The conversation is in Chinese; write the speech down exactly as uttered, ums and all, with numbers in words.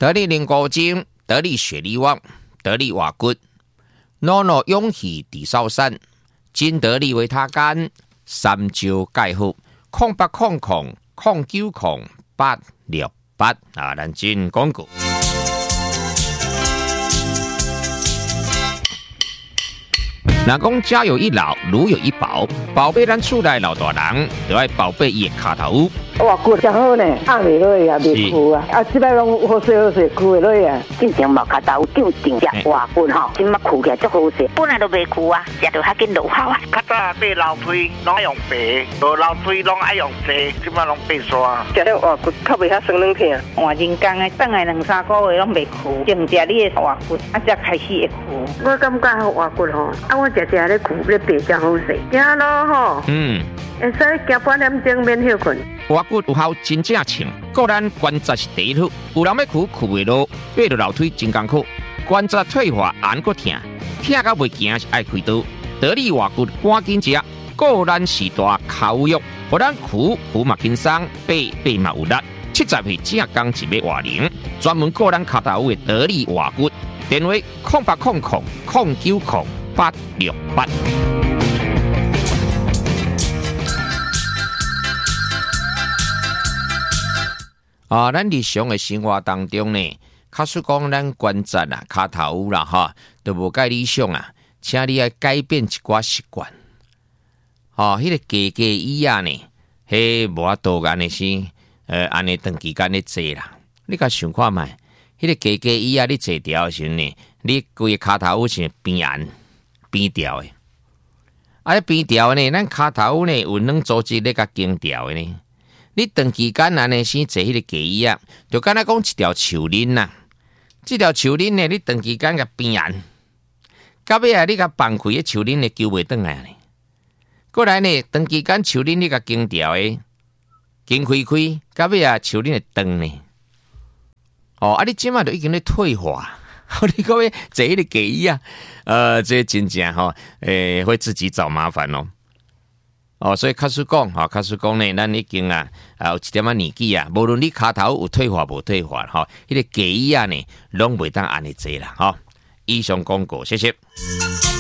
得力灵骨精，得力血力旺，得力瓦骨，诺诺勇气地少山，金得力维他干，三焦钙好，空八空空空九空八六八啊！咱进广告。若讲家有一老，如有一宝，宝贝咱厝内老大人，就要宝贝伊的骹头。 哇，骨真好呢，压袂落啊，袂枯啊，啊，即摆拢好势好势，枯袂落啊。 进前无骹头，就定只哇骨吼，即摆枯起来足好势，本来都袂枯啊，食着较紧落效啊。 较早买老腿拢爱用白，无老腿拢爱用细，即摆拢白刷。 食了哇骨较袂遐酸软疼。 换人工的，等来两三个月拢袂枯，净食你的哇骨，啊才开始会枯。 我感觉哇骨吼，啊我食食咧枯咧白真好势，行咯吼。 嗯。 会使行半点钟免休困。 瓦骨有效真正称，个咱关节是第一好，有人要苦苦袂落，爬落楼梯真艰苦，关节退化按个疼，疼到袂行是爱开刀。得力瓦骨赶紧食，个咱是大口药，互咱苦苦嘛轻松，爬爬嘛有力。七十岁正刚一尾瓦零，专门个咱骹头的得力瓦骨，电话空八空空空九空八六八。啊，咱日常的生活当中呢，假使讲咱关节啊、骹头啦，哈，都无介理想啊，请你要改变一寡习惯。哦，迄、那个加加椅啊呢，迄无法度安尼是，呃，安尼长期间咧坐啦。你甲想看觅，迄、那个加加椅啊，你坐调的时候呢，你规个骹头有是边沿边调的，啊，边调呢，咱骹头呢有软组织咧甲经调的呢。你长期间安尼先坐迄个架椅啊，就敢若讲一条树林呐。这条树林呢，你长期间甲边沿，到尾啊，你甲放开个树林呢，救袂转来呢。过来呢，长期间树林你甲经调的，经开开，到尾啊，树林会断呢。哦，啊，你即马就已经咧退化，你各位坐迄个架椅啊，呃，这真正吼，诶、欸，会自己找麻烦咯。哦，所以假使讲，哈，假使讲呢，咱已经啊，啊有一点仔年纪啊，无论你骹头有退化无退化，哈，迄、那个架椅啊呢，拢袂当安尼坐啦，哈。以上广告，谢谢。